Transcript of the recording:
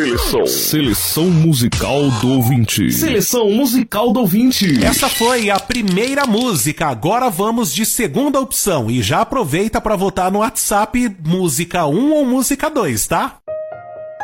Seleção musical do ouvinte. Seleção musical do ouvinte. Essa foi a primeira música. Agora vamos de segunda opção. E já aproveita para votar no WhatsApp música 1 ou música 2, tá?